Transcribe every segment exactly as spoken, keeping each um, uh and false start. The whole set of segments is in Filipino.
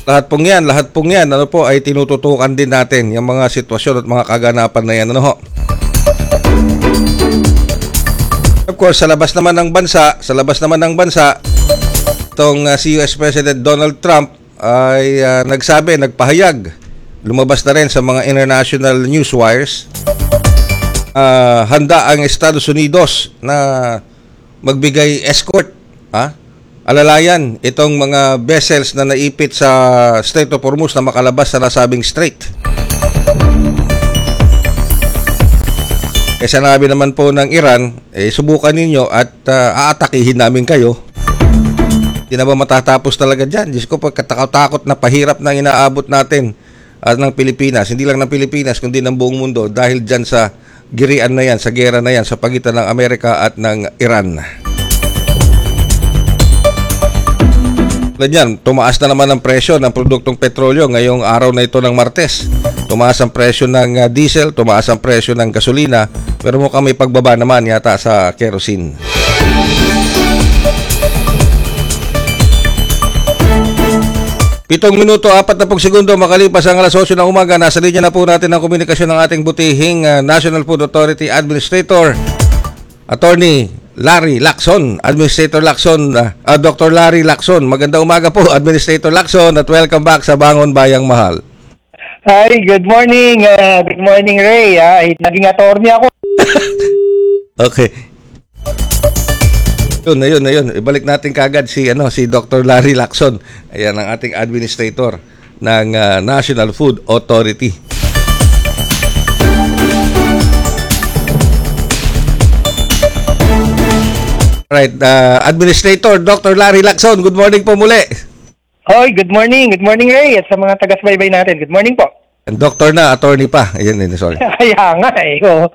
Lahat pong yan, lahat pong yan, ano po, ay tinututukan din natin yung mga sitwasyon at mga kaganapan na yan. Ano ho? Of course, sa labas naman ng bansa, sa labas naman ng bansa, itong uh, si U S President Donald Trump ay uh, nagsabi, nagpahayag, lumabas na rin sa mga international news wires, uh, handa ang Estados Unidos na magbigay escort, ha? Alalayan itong mga vessels na naipit sa Strait of Hormuz na makalabas sa nasabing strait. Eh sanabi naman po ng Iran, eh subukan ninyo at uh, aatakihin namin kayo. Hindi na ba matatapos talaga dyan? Diyos ko, pagkatakot-takot na pahirap na inaabot natin at ng Pilipinas, hindi lang ng Pilipinas kundi ng buong mundo dahil dyan sa girian na yan, sa gera na yan sa pagitan ng Amerika at ng Iran. Yan, tumaas na naman ang presyo ng produktong petrolyo ngayong araw na ito ng Martes. Tumaas ang presyo ng uh, diesel, tumaas ang presyo ng gasolina, pero mukhang may pagbaba naman yata sa kerosene. Pitong minuto, apat na pong segundo makalipas ang alas osyo ng umaga. Nasa linya na po natin ang komunikasyon ng ating butihing uh, National Food Authority Administrator, Attorney Larry Lacson, Administrator Lacson, uh, uh, Doctor Larry Lacson. Magandang umaga po, Administrator Lacson, at welcome back sa Bangon Bayang Mahal. Hi, good morning. Uh, good morning, Ray. Uh, naging attorney ako. Okay. Yun na yun na yun. Ibalik natin kagad si, ano, si Doctor Larry Lacson. Ayan ang ating Administrator ng uh, National Food Authority. Right, uh, Administrator Doctor Larry Lacson, good morning po muli. Hoy, good morning. Good morning, Ray. At sa mga taga-subaybay natin, good morning po. And doctor na, attorney pa. Ayan, sorry. Kaya nga eh. Oh.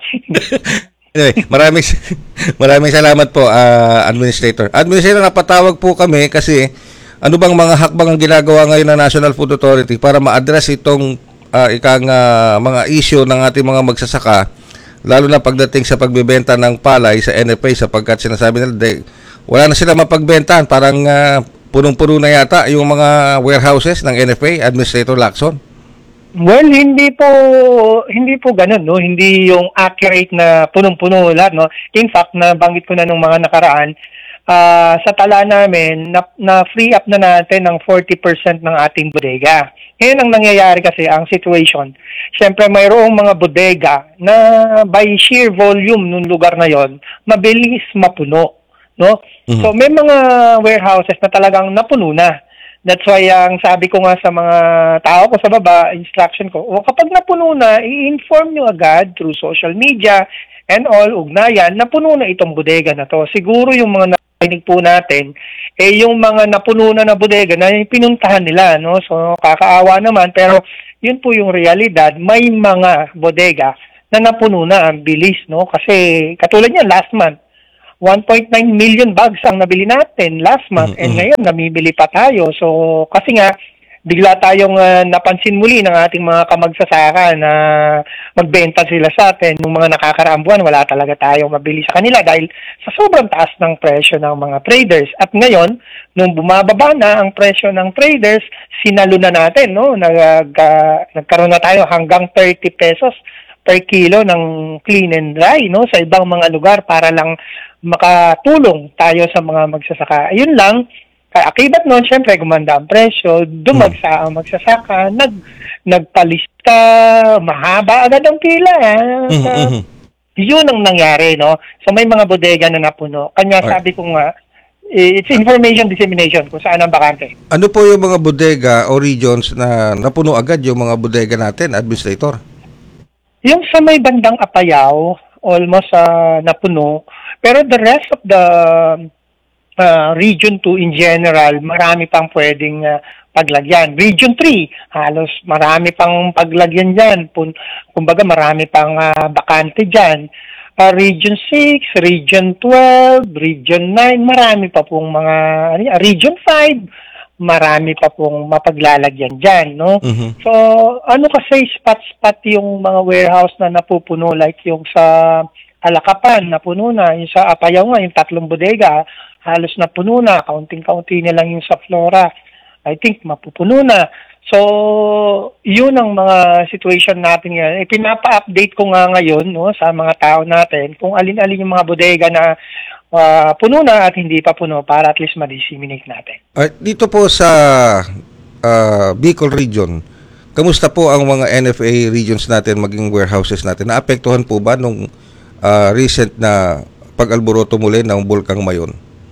Anyway, maraming, maraming salamat po, uh, Administrator. Administrator, napatawag po kami kasi ano bang mga hakbang ang ginagawa ngayon ng National Food Authority para ma-address itong uh, ikang uh, mga issue ng ating mga magsasaka, lalo na pagdating sa pagbebenta ng palay sa N F A, sapagkat sinasabi nila de, wala na sila mapagbentahan, parang uh, punong-puno na yata yung mga warehouses ng N F A, Administrator Lacson. Well, hindi po hindi po ganoon, no. Hindi yung accurate na punong-puno lahat, no. In fact, nabanggit ko na nung mga nakaraan, uh, sa tala namin na, na free up na natin ng forty percent ng ating bodega. Ngayon ang nangyayari kasi, ang situation, siyempre mayroong mga bodega na by sheer volume nung lugar na yon, mabilis mapuno, no? Mm-hmm. So may mga warehouses na talagang napuno na. That's why ang sabi ko nga sa mga tao ko sa baba, instruction ko, o kapag napuno na, i-inform nyo agad through social media and all, ugnayan, napuno na itong bodega na to. Siguro yung mga narinig po natin, eh yung mga napuno na na bodega na yung pinuntahan nila, no? So kakaawa naman, pero yun po yung realidad. May mga bodega na napuno na ang bilis, no? Kasi katulad niyan last month, one point nine million bags ang nabili natin last month, mm-hmm. and ngayon namimili pa tayo. So kasi nga bigla tayong uh, napansin muli ng ating mga kamagsasaka na magbenta sila sa atin. Nung mga nakakaraang buwan, wala talaga tayong mabili sa kanila dahil sa sobrang taas ng presyo ng mga traders. At ngayon, nung bumababa na ang presyo ng traders, sinalo na natin, no? Nag, uh, nagkaroon na tayo hanggang thirty pesos per kilo ng clean and dry, no? Sa ibang mga lugar para lang makatulong tayo sa mga magsasaka. Ayun lang. Akibat noon, syempre, gumanda ang presyo, dumagsa ang magsasaka, nag, nagpalista, mahaba agad ang pila. Eh. Mm-hmm. Yun ang nangyari, no? So may mga bodega na napuno. Kanya right. Sabi ko nga, it's information dissemination kung saan ang bakante. Ano po yung mga bodega o regions na napuno agad yung mga bodega natin, Administrator? Yung sa may bandang Apayao, almost uh, napuno. Pero the rest of the Uh, Region two in general, marami pang pwedeng uh, paglagyan. Region three, halos marami pang paglagyan dyan. Pun- kumbaga marami pang uh, bakante dyan. Uh, Region six, Region twelve, Region nine, marami pa pong mga, uh, Region five, marami pa pong mapaglalagyan dyan, no? Mm-hmm. So, ano kasi spot-spot yung mga warehouse na napupuno, like yung sa Alakapan, napuno na, yung sa Apayao nga, yung tatlong bodega, halos na puno na, kaunting-kaunti na lang yung sa Flora. I think mapupuno na. So, yun ang mga situation natin ngayon. Ipinapa-update ko nga ngayon, no, sa mga tao natin kung alin-alin yung mga bodega na ah, puno na at hindi pa puno para at least ma-disseminate natin. Ah, dito po sa ah, Bicol region, kamusta po ang mga N F A regions natin, maging warehouses natin? Naapektuhan po ba nung ah, recent na pag-alboroto muli ng Bulkang Mayon?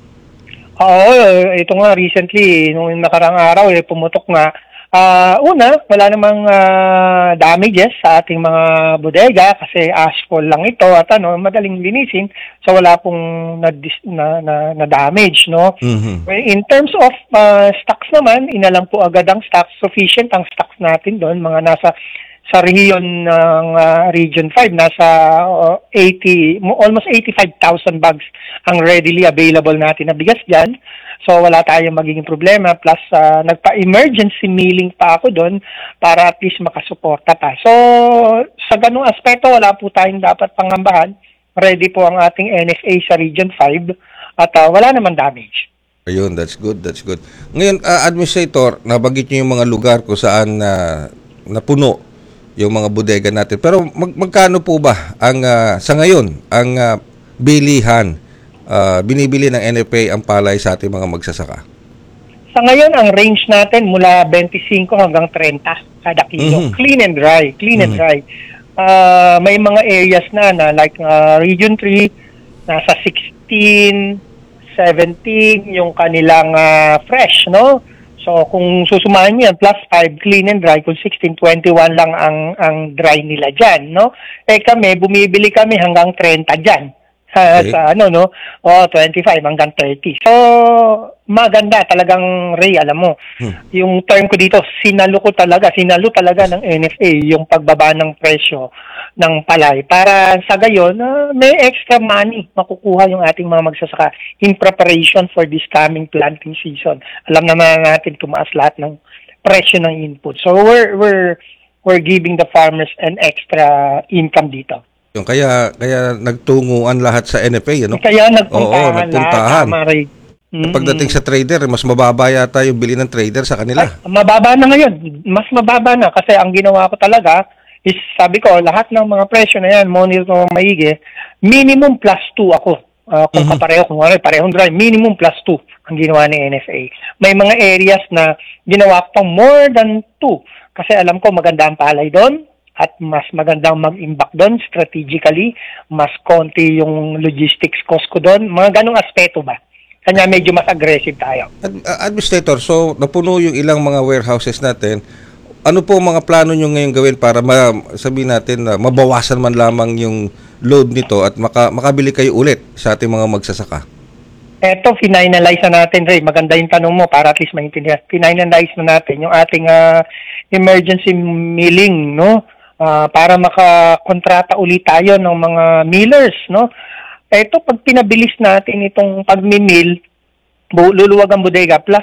Oo, ito nga recently, nung nakarang araw, eh, pumutok nga. Ah, una, wala namang ah, damages sa ating mga bodega kasi ashfall lang ito at ano, madaling linisin. So wala pong na, na, na, na damage, no? Mhm. In terms of ah, stocks naman, inalam po agad ang stocks. Sufficient ang stocks natin doon, mga nasa sa region ng ah, Region five, nasa ah, eighty, mo- almost eighty-five thousand bags ang readily available natin na bigas dyan. So wala tayong magiging problema. Plus, ah, nagpa-emergency milling pa ako doon para at least makasuporta pa. So, sa ganung aspeto, wala po tayong dapat pangambahan. Ready po ang ating N F A sa Region five at ah, wala naman damage. Ayun, that's good, that's good. Ngayon, ah, Administrator, nabanggit niyo yung mga lugar kung saan na napuno yung mga bodega natin. Pero mag- magkano po ba ang ah, sa ngayon ang ah, bilihan ah, binibili ng N F A ang palay sa ating mga magsasaka? Sa ngayon, ang range natin mula twenty-five hanggang thirty kada kilo. Mhm. Clean and dry. Clean and Mhm. dry. Ah, may mga areas na na like ah, Region three, nasa sixteen, seventeen yung kanilang ah, fresh, no? So, kung susumahan niyo yan, plus five clean and dry, kung sixteen, twenty-one lang ang ang dry nila dyan, no? Eh kami, bumibili kami hanggang thirty dyan. Sa, Okay. sa ano, no? O, twenty-five hanggang thirty. So, maganda talagang, Ray, alam mo. Hmm. Yung term ko dito, sinalo ko talaga, sinalo talaga ng N F A yung pagbaba ng presyo ng palay para sa gayon, ah, may extra money makukuha yung ating mga magsasaka in preparation for this coming planting season. Alam naman natin tumaas lahat ng presyo ng input. So, we're, we're, we're giving the farmers an extra income dito. Yung kaya kaya nagtunguan lahat sa N F A, ano? Kaya Oo, nagpuntahan nagpuntahan. lahat, tama, Ray. Mm. Pagdating sa trader, mas mababa yata yung bili ng trader sa kanila. Ay, mababa na ngayon. Mas mababa na kasi ang ginawa ko talaga is sabi ko, lahat ng mga presyo na yan, monitor ko maigi, minimum plus two ako. Ah, kung Mhm. kapareho, kung ano, parehong dry, minimum plus two ang ginawa ni N F A. May mga areas na ginawa ko pang more than two kasi alam ko maganda ang palay doon at mas magandang mag-imbak doon strategically, mas konti yung logistics cost ko doon, mga ganong aspeto ba? Kanya medyo mas aggressive tayo. Ad- uh, Administrator, so napuno yung ilang mga warehouses natin. Ano po ang mga plano nyo ngayon gawin para ma sabihin natin na mabawasan man lamang yung load nito at maka, makabili kayo ulit sa ating mga magsasaka? Eto, finalize na natin, Ray. Maganda yung tanong mo para at least maintindihan. Finalize na natin yung ating ah, emergency milling, no? Ah, para makakontrata ulit tayo ng mga millers, no? Eto, pag pinabilis natin itong pagmi-mill, bu- luluwag ang bodega, plus